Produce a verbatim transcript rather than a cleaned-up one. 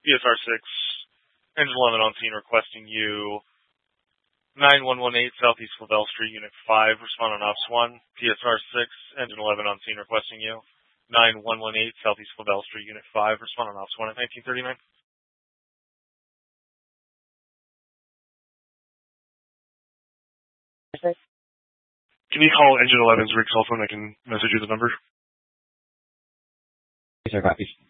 P S R six, Engine eleven on scene requesting you. nine one one eight Southeast Lavelle Street, Unit five, respond on Ops one. P S R six, Engine eleven on scene requesting you. nine one one eight Southeast Lavelle Street, Unit five, respond on Ops one at nineteen thirty-nine. Can you call Engine eleven's rig cell phone? I can message you the number. Yes, sir, copy.